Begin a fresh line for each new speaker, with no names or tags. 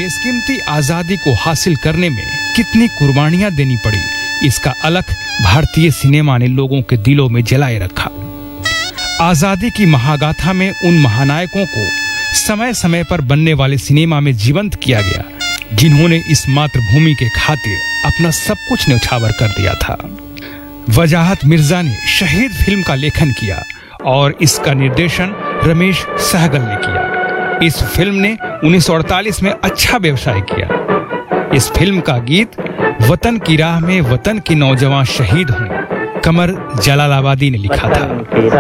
बेशकीमती आजादी को हासिल करने में कितनी कुर्बानियां देनी पड़ी, इसका अलख भारतीय सिनेमा ने लोगों के दिलों में जलाए रखा। आजादी की महागाथा में उन महानायकों को समय समय पर बनने वाले सिनेमा में जीवंत किया गया, जिन्होंने इस मातृभूमि के खातिर अपना सब कुछ न्यौछावर कर दिया था। वजाहत मिर्जा ने शहीद फिल्म का लेखन किया और इसका निर्देशन रमेश सहगल ने किया। इस फिल्म ने 1948 में अच्छा व्यवसाय किया। इस फिल्म का गीत वतन की राह में वतन के नौजवान शहीद हों कमर जलालाबादी ने लिखा था।